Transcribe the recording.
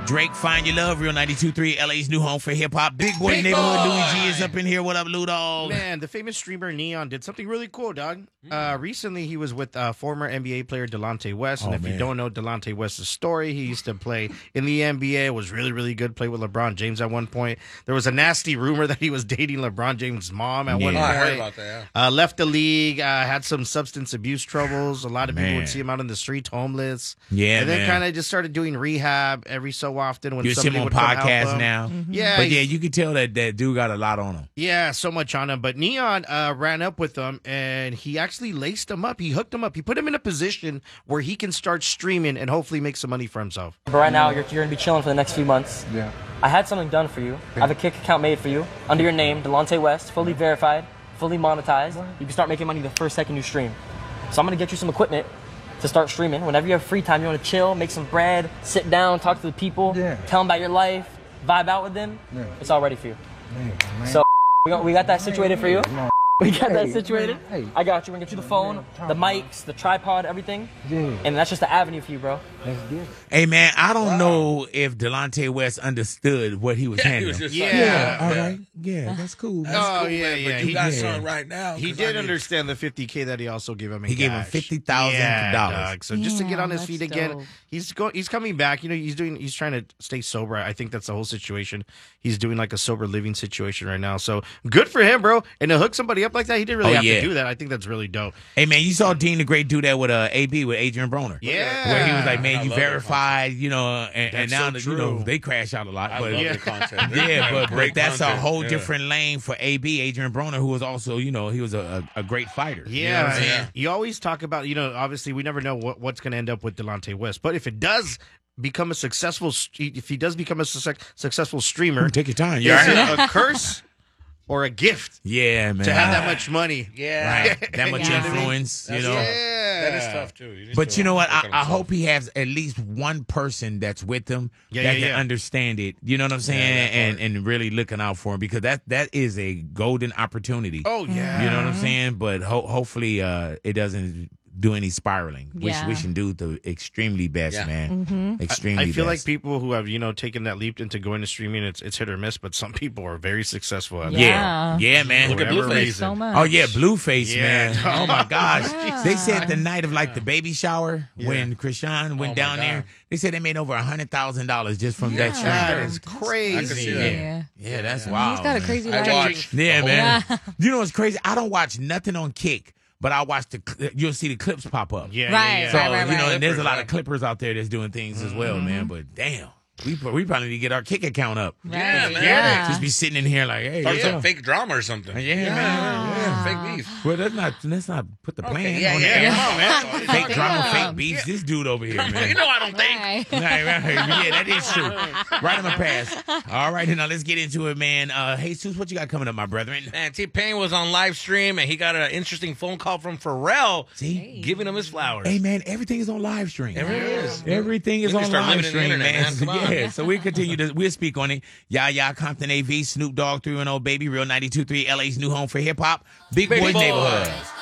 Drake, Find Your Love, Real 92.3, LA's new home for hip-hop. Big Boy Neighborhood, Louis G is up in here. What up, Lou Dog? Man, the famous streamer Neon did something really cool, dog. Recently, he was with former NBA player Delonte West. And if you don't know Delonte West's story, he used to play in the NBA, was really, really good, played with LeBron James at one point. There was a nasty rumor that he was dating LeBron James' mom at one point. I heard about that, left the league, had some substance abuse troubles. A lot of people would see him out in the streets, homeless. Yeah, and then kind of just started doing rehab every so often when you see somebody him on would come help podcasts him. now. Yeah, but yeah, you can tell that dude got a lot on him. Yeah, so much on him. But Neon ran up with him, and he actually laced him up. He hooked him up. He put him in a position where he can start streaming and hopefully make some money for himself. But right now, you're going to be chilling for the next few months. Yeah. I had something done for you. I have a Kick account made for you under your name, Delonte West, fully verified, fully monetized. You can start making money the first second you stream. So I'm going to get you some equipment to start streaming. Whenever you have free time, you want to chill, make some bread, sit down, talk to the people, tell them about your life, vibe out with them. It's all ready for you. So we got that situated for you. We got that situated. I got you. We're going to get you the phone, the mics, the tripod, everything. And that's just the avenue for you, bro. Hey, man, I don't know if Delonte West understood what he was handling. Yeah. All right. Yeah, that's cool. Oh, cool, yeah, man, yeah. but you got something right now. He did understand the $50K that he also gave him in He gave him cash. $50,000. Dog. So just to get on his feet that's again, dope. he's coming back. You know, he's trying to stay sober. I think that's the whole situation. He's doing like a sober living situation right now. So good for him, bro. And to hook somebody up like that, he didn't really have to do that. I think that's really dope. Hey, man, you saw Dean the Great do that with AB, with Adrian Broner. Yeah. Where he was like, man, I you love that verified, you know, and That's now, so you know, true. they crash out a lot. I But love the content. yeah, but that's a content. whole different lane for AB, Adrian Broner, who was also, you know, he was a great fighter. Yeah, You know what I'm saying? you always talk about, you know, obviously we never know what's going to end up with Delonte West, but if it does become a successful, if he does become a successful streamer, Take your time. is You all it right? a curse or a gift Yeah, man. to have that much money? Yeah. Right. That much You know what I mean? influence, you know. That is tough, too. But you know what? I hope he has at least one person that's with him that can understand it. You know what I'm saying? And really looking out for him, because that is a golden opportunity. Oh, yeah. You know what I'm saying? But hopefully it doesn't do any spiraling. Yeah. Wishing dude the extremely best, man. Extremely I feel best. like people who have, you know, taken that leap into going to streaming, it's hit or miss, but some people are very successful at Yeah. Yeah, man. Look at whatever Blueface. reason. So much. Oh, yeah, Blueface, Yeah. man. Oh, my gosh. Yeah. They said the night of, like, the baby shower when Krishan went down there, they said they made over $100,000 just from that stream. That is I can crazy. see that. Yeah. Yeah, that's wild. He's got a man. crazy I life. watch. Yeah, man. Yeah. You know what's crazy? I don't watch nothing on Kick, but I watch you'll see the clips pop up. Yeah, Right, yeah, So, yeah. you know, and there's a lot Clippers, of clippers out there that's doing things as well, man. But damn, we probably need to get our Kick account up. Yeah, man. Yeah. Just be sitting in here like, hey, Start yeah. some fake drama or something. Yeah, man. Yeah, fake beef. Well, let's not put the plan Yeah, on yeah. there. Come on, man. Fake drama, fake beefs. This dude over here, man. You know I don't think. Right. Yeah, that is true. Right on my pass. All right, now let's get into it, man. Jesus, what you got coming up, my brethren? Man, T-Pain was on live stream, and he got an interesting phone call from Pharrell giving him his flowers. Hey, man, everything is on live stream. Everything is. Everything is We need on to start live living in the stream, internet, man. Come on. Yeah, so we continue to, we'll speak on it. Yaya, Compton AV, Snoop Dogg 310, Baby, Real 92.3, LA's new home for hip hop, Big Boy Baby Boy. Neighborhood.